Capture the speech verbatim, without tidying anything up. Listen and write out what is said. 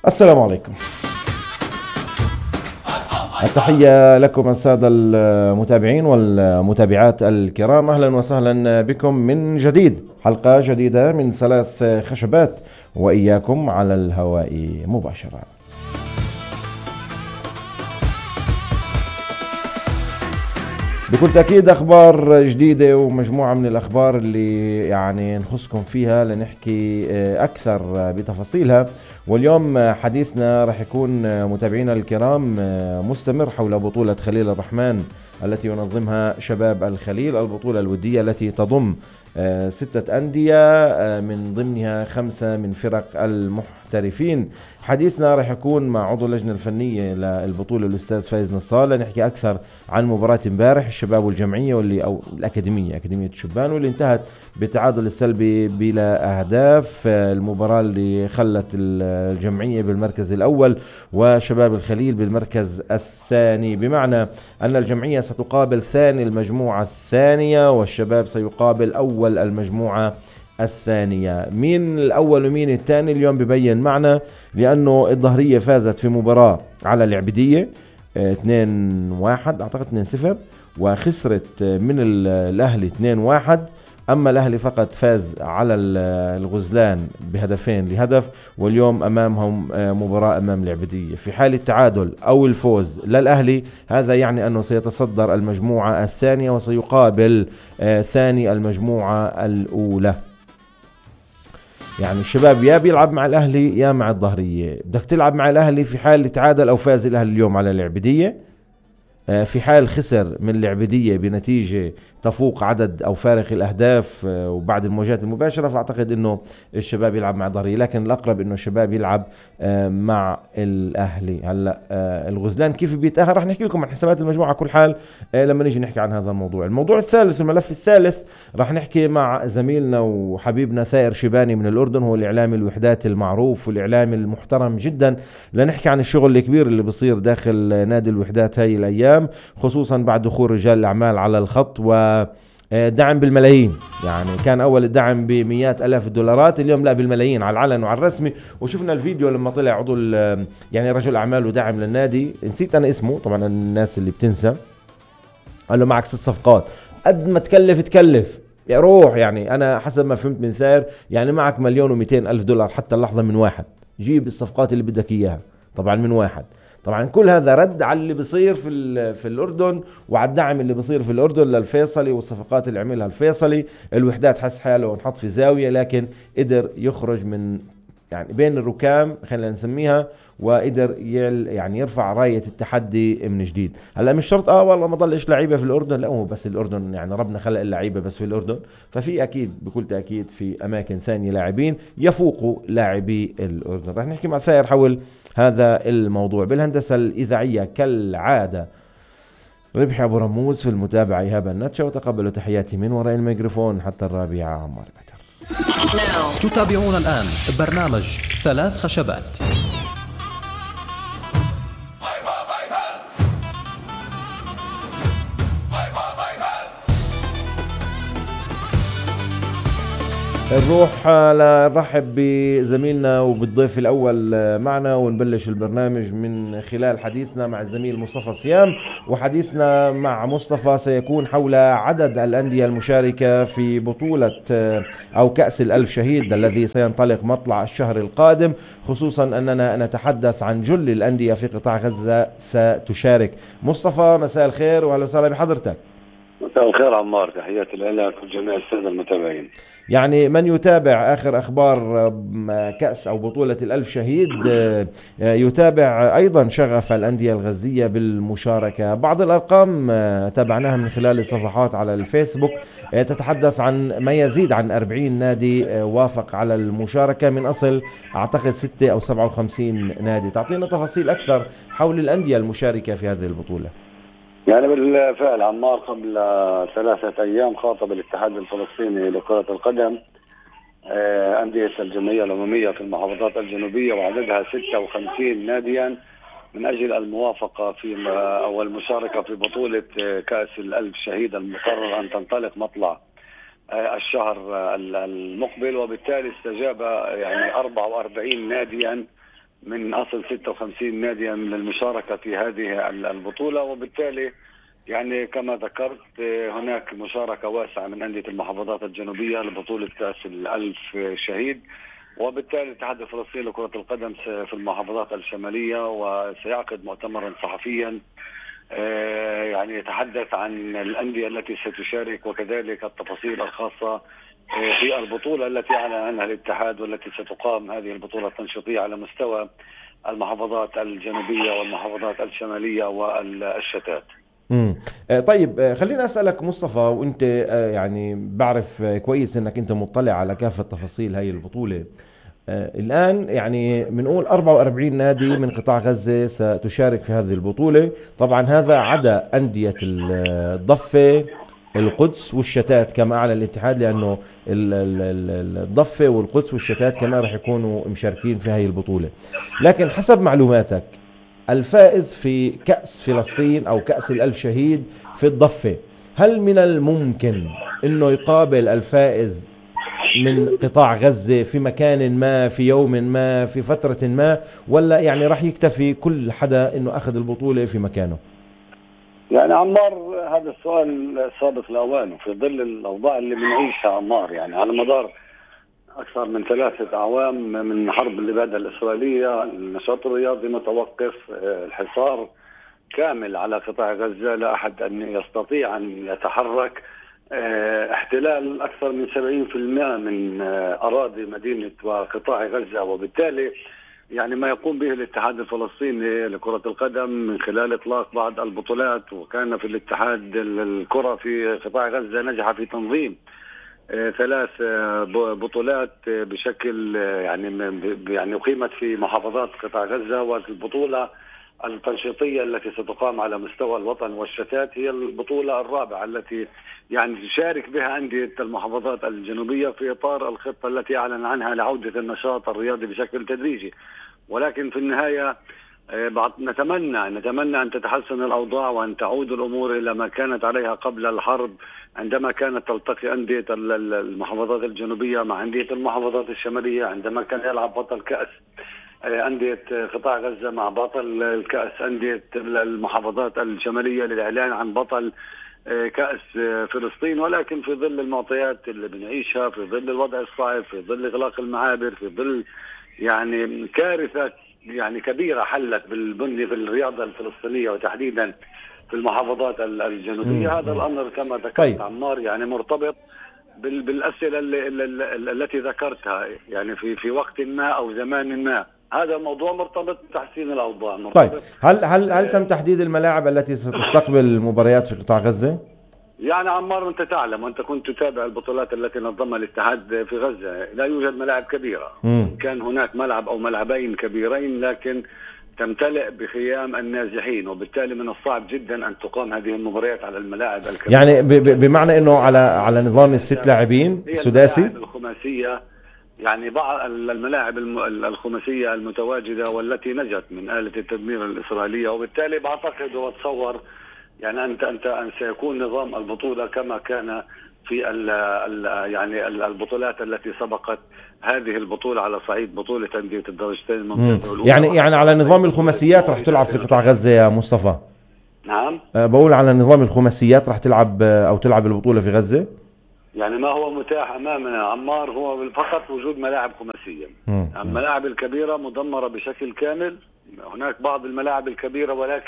السلام عليكم. التحية لكم السادة المتابعين والمتابعات الكرام، أهلا وسهلا بكم من جديد، حلقة جديدة من ثلاث خشبات وإياكم على الهواء مباشرة. بكل تأكيد أخبار جديدة ومجموعة من الأخبار اللي يعني نخصكم فيها لنحكي أكثر بتفاصيلها. واليوم حديثنا رح يكون متابعينا الكرام مستمر حول بطولة خليل الرحمن التي ينظمها شباب الخليل، البطولة الودية التي تضم ستة أندية من ضمنها خمسة من فرق المحترفين. حديثنا رح يكون مع عضو اللجنة الفنية للبطولة الأستاذ فايز نصال لنحكي أكثر عن مباراة امبارح الشباب والجمعية واللي أو الأكاديمية أكاديمية الشبان واللي انتهت بالتعادل السلبي بلا أهداف. المباراة اللي خلت الجمعية بالمركز الأول وشباب الخليل بالمركز الثاني، بمعنى أن الجمعية ستقابل ثاني المجموعة الثانية والشباب سيقابل أول المجموعة الثانية. مين الأول ومين الثاني اليوم ببين معنا، لأنه الظهرية فازت في مباراة على العبدية اثنين واحد أعتقد اثنين صفر، وخسرت من الأهلي اثنين واحد. أما الأهلي فقط فاز على الغزلان بهدفين لهدف، واليوم أمامهم مباراة أمام العبدية. في حال التعادل أو الفوز للأهلي هذا يعني أنه سيتصدر المجموعة الثانية وسيقابل ثاني المجموعة الأولى. يعني الشباب يا بيلعب مع الأهلي يا مع الظهرية. بدك تلعب مع الأهلي في حال تعادل أو فاز الأهلي اليوم على العبدية، في حال خسر من العبدية بنتيجة تفوق عدد أو فارق الأهداف وبعد المواجهات المباشرة، فأعتقد أنه الشباب يلعب مع ظهرية، لكن الأقرب أنه الشباب يلعب مع الأهلي. هلأ الغزلان كيف بيتأهل رح نحكي لكم عن حسابات المجموعة كل حال لما نيجي نحكي عن هذا الموضوع. الموضوع الثالث الملف الثالث رح نحكي مع زميلنا وحبيبنا ثائر شيباني من الأردن، هو الإعلامي الوحدات المعروف والإعلامي المحترم جدا، لنحكي عن الشغل الكبير اللي بصير داخل نادي الوحدات هاي الأيام، خصوصا بعد دخول رجال الأعمال على الخط ودعم بالملايين. يعني كان أول الدعم بمئات ألاف الدولارات، اليوم لا بالملايين على العلن وعلى الرسمي. وشفنا الفيديو لما طلع عضو يعني رجل أعمال ودعم للنادي، نسيت أنا اسمه طبعا الناس اللي بتنسى، قال له معك ست صفقات قد ما تكلف تكلف يا روح. يعني أنا حسب ما فهمت من ثائر يعني معك مليون ومئتين ألف دولار حتى اللحظة من واحد، جيب الصفقات اللي بدك إياها طبعا من واحد. طبعا كل هذا رد على اللي بيصير في في الأردن وعلى الدعم اللي بيصير في الأردن للفيصلي والصفقات اللي عملها الفيصلي. الوحدات حس حاله ونحط في زاوية، لكن قدر يخرج من يعني بين الركام خلينا نسميها، وقدر يعني يرفع راية التحدي من جديد. هلا مش شرط اه والله ما ضلش لعيبة في الأردن، لا هو بس الأردن يعني ربنا خلق اللعيبة بس في الأردن، ففي أكيد بكل تأكيد في أماكن ثانية لاعبين يفوقوا لاعبي الأردن. رح نحكي مع ثائر حول هذا الموضوع. بالهندسة الإذاعية كالعادة ربحي أبو رموز، في المتابعة إيهاب النتشا، وتقبلوا تحياتي من وراء الميكروفون حتى الرابعة عمار بتر. تتابعون الآن برنامج ثلاث خشبات. نروح نرحب بزميلنا وبالضيف الأول معنا ونبلش البرنامج من خلال حديثنا مع الزميل مصطفى صيام. وحديثنا مع مصطفى سيكون حول عدد الأندية المشاركة في بطولة أو كأس الألف شهيد الذي سينطلق مطلع الشهر القادم، خصوصا أننا نتحدث عن جل الأندية في قطاع غزة ستشارك. مصطفى مساء الخير وأهلا وسهلا بحضرتك. مساء الخير عمار، تحياتي لك وجميع السادة المتابعين. يعني من يتابع آخر أخبار كأس أو بطولة الألف شهيد يتابع أيضا شغف الأندية الغزية بالمشاركة. بعض الأرقام تابعناها من خلال الصفحات على الفيسبوك تتحدث عن ما يزيد عن أربعين نادي وافق على المشاركة من أصل أعتقد ستة أو سبعة وخمسين نادي. تعطينا تفاصيل أكثر حول الأندية المشاركة في هذه البطولة. يعني بالفعل عمار، قبل ثلاثة أيام خاطب الاتحاد الفلسطيني لكرة القدم أندية الجمعية العمومية في المحافظات الجنوبية وعددها ستة وخمسين ناديا من أجل الموافقة في أو المشاركة في بطولة كأس الألف شهيد المقرر أن تنطلق مطلع الشهر المقبل. وبالتالي استجاب يعني أربعة وأربعين ناديا من أصل ستة وخمسين ناديا للمشاركة في هذه البطولة. وبالتالي يعني كما ذكرت هناك مشاركة واسعة من أندية المحافظات الجنوبية لبطولة كأس الألف شهيد. وبالتالي الاتحاد الفلسطيني لكرة القدم في المحافظات الشمالية وسيعقد مؤتمرا صحفيا يعني يتحدث عن الأندية التي ستشارك وكذلك التفاصيل الخاصة في البطولة التي أعلن عنها الاتحاد والتي ستقام هذه البطولة التنشيطية على مستوى المحافظات الجنوبية والمحافظات الشمالية والشتات. امم طيب خليني أسألك مصطفى، وانت يعني بعرف كويس انك انت مطلع على كافة تفاصيل هاي البطولة. الآن يعني بنقول أربعة وأربعين نادي من قطاع غزة ستشارك في هذه البطولة، طبعا هذا عدا أندية الضفة القدس والشتات كما أعلن الاتحاد، لأنه الضفة والقدس والشتات كمان رح يكونوا مشاركين في هذه البطولة. لكن حسب معلوماتك الفائز في كأس فلسطين أو كأس الألف شهيد في الضفة، هل من الممكن أنه يقابل الفائز من قطاع غزة في مكان ما في يوم ما في فترة ما، ولا يعني راح يكتفي كل حدا انه اخذ البطولة في مكانه؟ يعني عمار هذا السؤال سابق لأوانه في ظل الأوضاع اللي بنعيشها عمار. يعني على مدار أكثر من ثلاثة أعوام من حرب الإبادة الإسرائيلية النشاط الرياضي متوقف، الحصار كامل على قطاع غزة، لا أحد أن يستطيع أن يتحرك، احتلال أكثر من سبعين بالمئة من أراضي مدينة وقطاع غزة. وبالتالي يعني ما يقوم به الاتحاد الفلسطيني لكرة القدم من خلال إطلاق بعض البطولات، وكان في الاتحاد الكرة في قطاع غزة نجح في تنظيم ثلاث بطولات بشكل يعني يعني أقيمت في محافظات قطاع غزة. والبطولة التنشيطية التي ستقام على مستوى الوطن والشتات هي البطولة الرابعة التي يعني تشارك بها أندية المحافظات الجنوبية في إطار الخطة التي أعلن عنها لعودة النشاط الرياضي بشكل تدريجي. ولكن في النهاية نتمنى نتمنى أن تتحسن الأوضاع وأن تعود الأمور إلى ما كانت عليها قبل الحرب، عندما كانت تلتقي أندية المحافظات الجنوبية مع أندية المحافظات الشمالية، عندما كان يلعب بطل كأس أندية قطاع غزة مع بطل الكأس أندية المحافظات الشمالية للإعلان عن بطل كأس فلسطين. ولكن في ظل المعطيات اللي بنعيشها، في ظل الوضع الصعب، في ظل إغلاق المعابر، في ظل يعني كارثة يعني كبيرة حلت بالبني في الرياضة الفلسطينية وتحديدا في المحافظات الجنوبية، هذا الأمر كما ذكرت طيب. عمار يعني مرتبط بالأسئلة اللي اللي التي ذكرتها، يعني في في وقت ما أو زمان ما. هذا موضوع مرتبط بتحسين الأوضاع. مرتبط طيب هل هل هل تم تحديد الملاعب التي ستستقبل المباريات في قطاع غزة؟ يعني عمار أنت تعلم وأنت كنت تتابع البطولات التي نظمها الاتحاد في غزة، لا يوجد ملاعب كبيرة. مم. كان هناك ملعب أو ملعبين كبيرين لكن تمتلئ بخيام النازحين، وبالتالي من الصعب جدا أن تقام هذه المباريات على الملاعب الكبيرة. يعني بمعنى أنه على على نظام الست لاعبين السداسي؟ الملاعب الخماسية، يعني بعض الملاعب الخماسية المتواجدة والتي نجت من آلة التدمير الإسرائيلية. وبالتالي بعتقد وأتصور يعني أنت أنت أن سيكون نظام البطولة كما كان في ال ال يعني البطولات التي سبقت هذه البطولة على صعيد بطولة أندية الدرجتين الممتازة الأولى. يعني يعني على نظام الخماسيات راح تلعب في قطاع غزة يا مصطفى؟ نعم. أه بقول على نظام الخماسيات راح تلعب أو تلعب البطولة في غزة؟ يعني ما هو متاح أمامنا عمار هو فقط وجود ملاعب خماسية. الملاعب الكبيرة مدمرة بشكل كامل، هناك بعض الملاعب الكبيرة ولكن